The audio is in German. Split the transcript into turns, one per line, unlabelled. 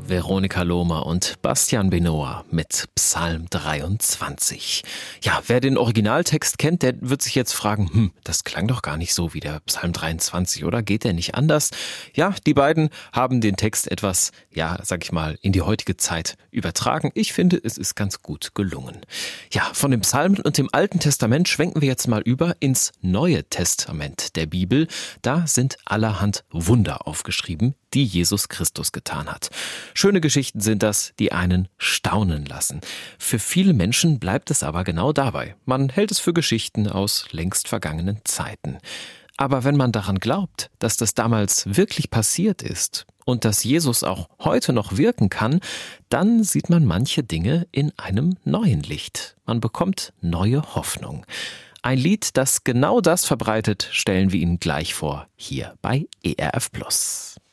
Veronika Lohmer und Bastian Benoit mit Psalm 23. Ja, wer den Originaltext kennt, der wird sich jetzt fragen, das klang doch gar nicht so wie der Psalm 23, oder? Geht der nicht anders? Ja, die beiden haben den Text etwas, in die heutige Zeit übertragen. Ich finde, es ist ganz gut gelungen. Ja, von den Psalmen und dem Alten Testament schwenken wir jetzt mal über ins Neue Testament der Bibel. Da sind allerhand Wunder aufgeschrieben, die Jesus Christus getan hat. Schöne Geschichten sind das, die einen staunen lassen. Für viele Menschen bleibt es aber genau dabei. Man hält es für Geschichten aus längst vergangenen Zeiten. Aber wenn man daran glaubt, dass das damals wirklich passiert ist und dass Jesus auch heute noch wirken kann, dann sieht man manche Dinge in einem neuen Licht. Man bekommt neue Hoffnung. Ein Lied, das genau das verbreitet, stellen wir Ihnen gleich vor, hier bei ERF Plus.